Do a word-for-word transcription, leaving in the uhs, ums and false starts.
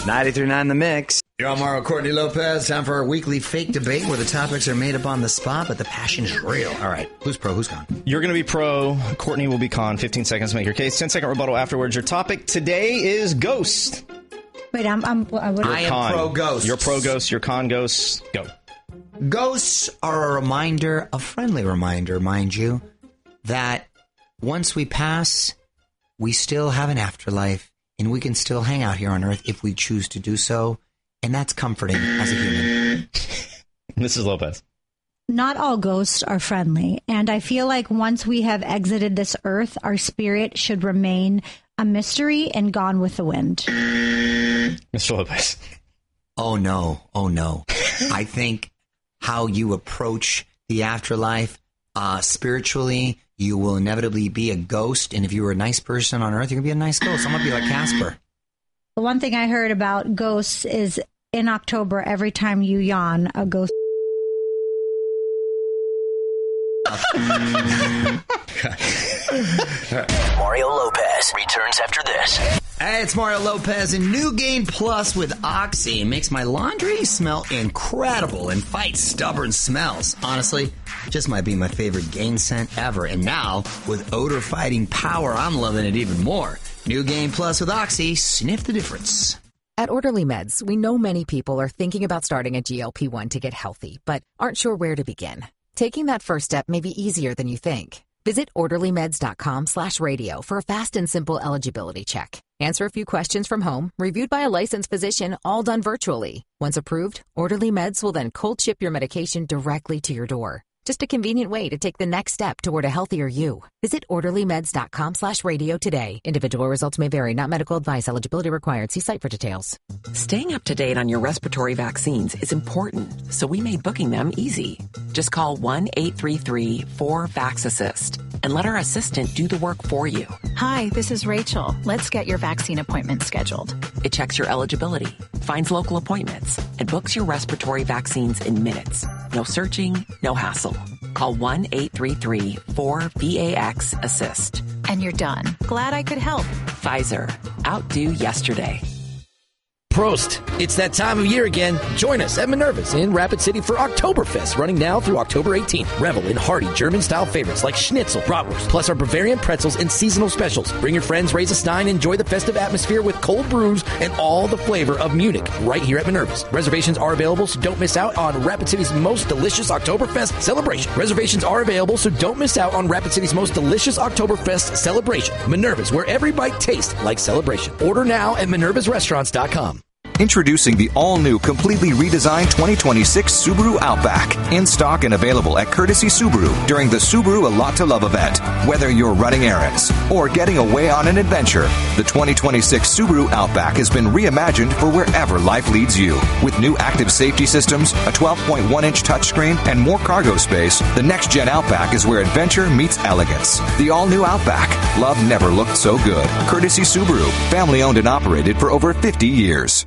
ninety-three point nine The Mix. You're on Mario Courtney Lopez. Time for our weekly fake debate where the topics are made up on the spot, but the passion is real. All right. Who's pro? Who's con? You're going to be pro. Courtney will be con. fifteen seconds to make your case. ten second rebuttal afterwards. Your topic today is ghost. Wait, I'm... I'm I, would I am con. pro ghost. You're pro ghost. You're con ghosts. Go. Ghosts are a reminder, a friendly reminder, mind you, that once we pass, we still have an afterlife, and we can still hang out here on Earth if we choose to do so. And that's comforting as a human. Missus Lopez. Not all ghosts are friendly. And I feel like once we have exited this earth, our spirit should remain a mystery and gone with the wind. Mister Lopez. Oh, no. Oh, no. I think how you approach the afterlife uh, spiritually, you will inevitably be a ghost. And if you were a nice person on Earth, you're going to be a nice ghost. I'm going to be like Casper. The one thing I heard about ghosts is in October, every time you yawn, a ghost. Mario Lopez returns after this. Hey, it's Mario Lopez and New Game Plus with Oxy. It makes my laundry smell incredible and fight stubborn smells. Honestly, just might be my favorite Gain scent ever. And now, with odor-fighting power, I'm loving it even more. New Game Plus with Oxy. Sniff the difference. At Orderly Meds, we know many people are thinking about starting a G L P one to get healthy, but aren't sure where to begin. Taking that first step may be easier than you think. Visit orderlymeds.com slash radio for a fast and simple eligibility check. Answer a few questions from home, reviewed by a licensed physician, all done virtually. Once approved, Orderly Meds will then cold ship your medication directly to your door. Just a convenient way to take the next step toward a healthier you. Visit orderlymeds.com slash radio today. Individual results may vary, not medical advice. Eligibility required. See site for details. Staying up to date on your respiratory vaccines is important, so we made booking them easy. Just call one eight three three four VAX-ASSIST and let our assistant do the work for you. Hi, this is Rachel. Let's get your vaccine appointment scheduled. It checks your eligibility, finds local appointments, and books your respiratory vaccines in minutes. No searching, no hassle. Call one eight three three four VAX-ASSIST. And you're done. Glad I could help. Pfizer. Outdo yesterday. Prost! It's that time of year again. Join us at Minerva's in Rapid City for Oktoberfest, running now through October eighteenth. Revel in hearty German-style favorites like Schnitzel, Bratwurst, plus our Bavarian pretzels and seasonal specials. Bring your friends, raise a stein, enjoy the festive atmosphere with cold brews and all the flavor of Munich right here at Minerva's. Reservations are available, so don't miss out on Rapid City's most delicious Oktoberfest celebration. Reservations are available, so don't miss out on Rapid City's most delicious Oktoberfest celebration. Minerva's, where every bite tastes like celebration. Order now at minervas restaurants dot com. Introducing the all-new, completely redesigned twenty twenty-six Subaru Outback. In stock and available at Courtesy Subaru during the Subaru A Lot to Love event. Whether you're running errands or getting away on an adventure, the twenty twenty-six Subaru Outback has been reimagined for wherever life leads you. With new active safety systems, a twelve point one inch touchscreen, and more cargo space, the next-gen Outback is where adventure meets elegance. The all-new Outback. Love never looked so good. Courtesy Subaru. Family-owned and operated for over fifty years.